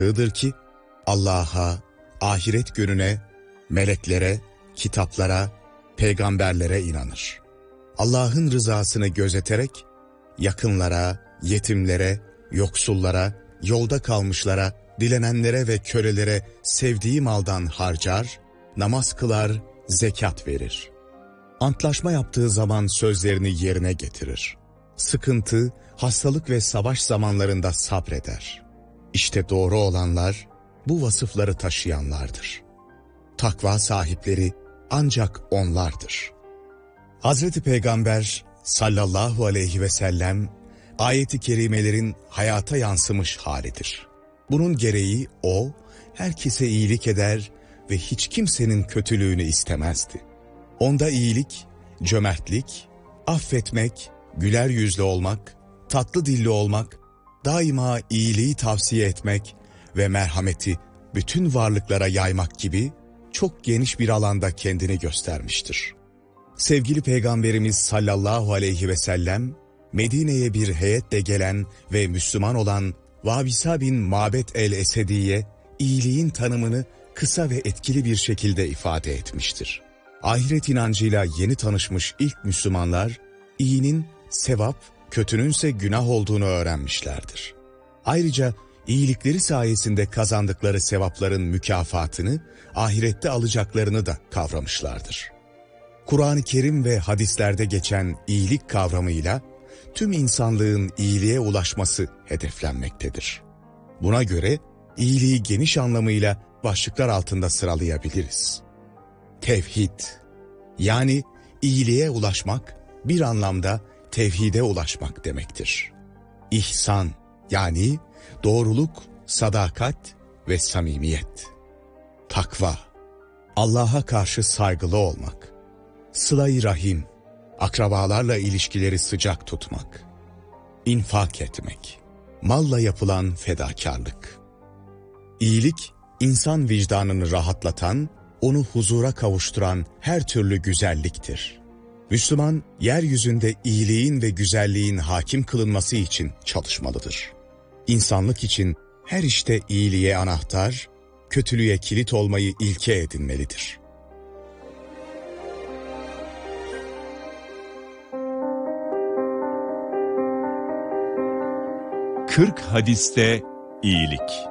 ki Allah'a, ahiret gününe, meleklere, kitaplara, peygamberlere inanır. Allah'ın rızasını gözeterek yakınlara, yetimlere, yoksullara, yolda kalmışlara, dilenenlere ve kölelere sevdiği maldan harcar, namaz kılar, zekat verir. Antlaşma yaptığı zaman sözlerini yerine getirir. Sıkıntı, hastalık ve savaş zamanlarında sabreder. İşte doğru olanlar, bu vasıfları taşıyanlardır. Takva sahipleri ancak onlardır. Hazreti Peygamber sallallahu aleyhi ve sellem, ayet-i kerimelerin hayata yansımış halidir. Bunun gereği o, herkese iyilik eder ve hiç kimsenin kötülüğünü istemezdi. Onda iyilik, cömertlik, affetmek, güler yüzlü olmak, tatlı dilli olmak, daima iyiliği tavsiye etmek ve merhameti bütün varlıklara yaymak gibi çok geniş bir alanda kendini göstermiştir. Sevgili Peygamberimiz sallallahu aleyhi ve sellem, Medine'ye bir heyetle gelen ve Müslüman olan Vabisa bin Mabet el-Esedi'ye iyiliğin tanımını kısa ve etkili bir şekilde ifade etmiştir. Ahiret inancıyla yeni tanışmış ilk Müslümanlar, iyinin sevap, kötününse günah olduğunu öğrenmişlerdir. Ayrıca iyilikleri sayesinde kazandıkları sevapların mükafatını, ahirette alacaklarını da kavramışlardır. Kur'an-ı Kerim ve hadislerde geçen iyilik kavramıyla tüm insanlığın iyiliğe ulaşması hedeflenmektedir. Buna göre iyiliği geniş anlamıyla başlıklar altında sıralayabiliriz. Tevhid, yani iyiliğe ulaşmak bir anlamda tevhide ulaşmak demektir. İhsan, yani doğruluk, sadakat ve samimiyet. Takva, Allah'a karşı saygılı olmak. Sıla-i rahim, akrabalarla ilişkileri sıcak tutmak. İnfak etmek, malla yapılan fedakarlık. İyilik, insan vicdanını rahatlatan, onu huzura kavuşturan her türlü güzelliktir. Müslüman, yeryüzünde iyiliğin ve güzelliğin hakim kılınması için çalışmalıdır. İnsanlık için her işte iyiliğe anahtar, kötülüğe kilit olmayı ilke edinmelidir. Kırk hadiste iyilik.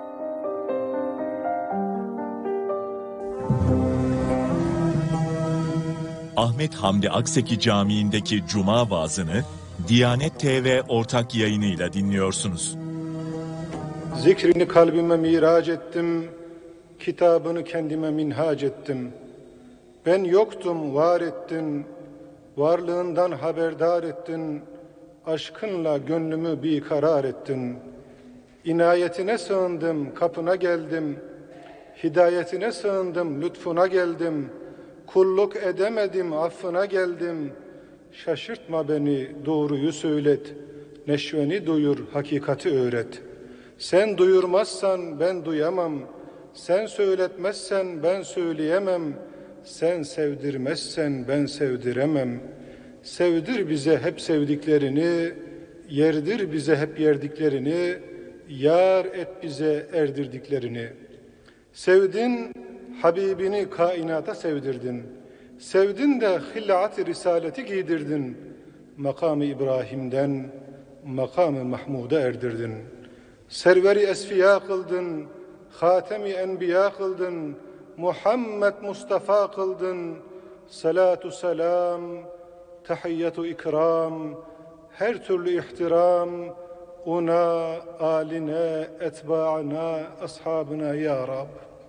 Ahmet Hamdi Akseki Camii'ndeki Cuma vaazını Diyanet TV ortak yayınıyla dinliyorsunuz. Zikrini kalbime mirac ettim, kitabını kendime minhac ettim. Ben yoktum, var ettin, varlığından haberdar ettin, aşkınla gönlümü bir karar ettin. İnayetine sığındım, kapına geldim, hidayetine sığındım, lütfuna geldim. Kulluk edemedim, affına geldim. Şaşırtma beni, doğruyu söylet. Neşveni duyur, hakikati öğret. Sen duyurmazsan ben duyamam. Sen söyletmezsen ben söyleyemem. Sen sevdirmezsen ben sevdiremem. Sevdir bize hep sevdiklerini, yerdir bize hep yerdiklerini, yar et bize erdirdiklerini. Sevdin, Habibini kainata sevdirdin. Sevdin de hillat-ı risaleti giydirdin. Makamı İbrahim'den makamı Mahmud'a erdirdin. Serveri esfiya kıldın, hatemi enbiya kıldın, Muhammed Mustafa kıldın. Salatu selam, tahiyyatu ikram, her türlü ihtiram ona, aline, etbaana, ashabına ya Rab.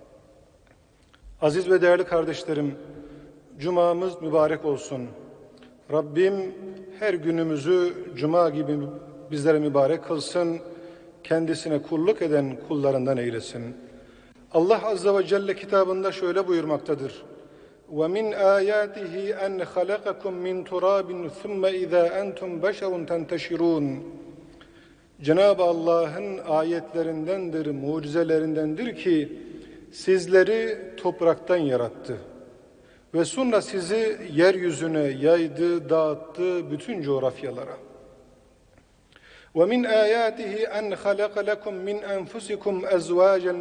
Aziz ve değerli kardeşlerim, Cuma'mız mübarek olsun. Rabbim her günümüzü Cuma gibi bizlere mübarek kılsın, kendisine kulluk eden kullarından eylesin. Allah Azze ve Celle kitabında şöyle buyurmaktadır. وَمِنْ آيَاتِهِ أَنْ خَلَقَكُمْ مِنْ تُرَابٍ ثُمَّ إِذَا أَنْتُمْ بَشَرٌ تَنْتَشِرُونَ. Cenab-ı Allah'ın ayetlerindendir, mucizelerindendir ki sizleri topraktan yarattı ve sonra sizi yeryüzüne yaydı, dağıttı bütün coğrafyalara. وَمِنْ آيَاتِهِ أَنْ خَلَقَ لَكُمْ مِنْ أَنْفُسِكُمْ أَزْوَاجًا